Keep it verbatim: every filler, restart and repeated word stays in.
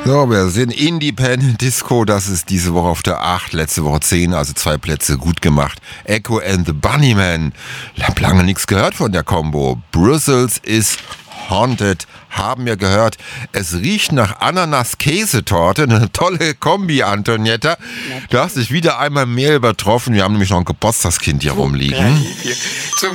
So, wir sind Independent Disco, das ist diese Woche auf der acht, letzte Woche zehn, also zwei Plätze gut gemacht. Echo and the Bunnymen, hab lange nichts gehört von der Combo. Brussels is Haunted, haben wir gehört. Es riecht nach Ananas-Käsetorte, eine tolle Kombi, Antonietta. Du hast dich wieder einmal mehr übertroffen, wir haben nämlich noch ein Geburtstagskind hier rumliegen. Zum